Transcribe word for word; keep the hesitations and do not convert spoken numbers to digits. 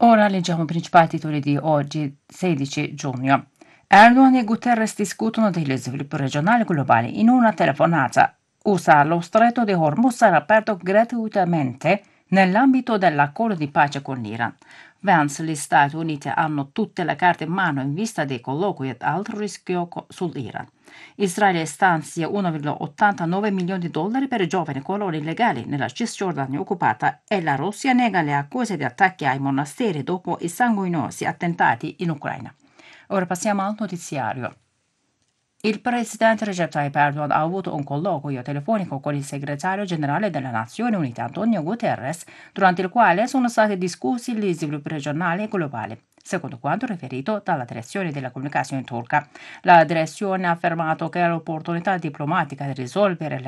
Ora leggiamo i principali titoli di oggi, sedici giugno. Erdogan e Guterres discutono degli sviluppi regionali globali. In una telefonata U S A lo stretto di Hormuz sarà aperto gratuitamente nell'ambito dell'accordo di pace con l'Iran. Vance, gli Stati Uniti hanno tutte le carte in mano in vista dei colloqui ad alto rischio sull'Iran. Israele stanzia uno virgola ottantanove milioni di dollari per i giovani coloni illegali nella Cisgiordania occupata e la Russia nega le accuse di attacchi ai monasteri dopo i sanguinosi attentati in Ucraina. Ora passiamo al notiziario. Il presidente Recep Tayyip Erdogan ha avuto un colloquio telefonico con il segretario generale delle Nazioni Unite Antonio Guterres, durante il quale sono stati discussi gli sviluppi regionali e globali, secondo quanto riferito dalla direzione della comunicazione turca. La direzione ha affermato che l'opportunità diplomatica di risolvere le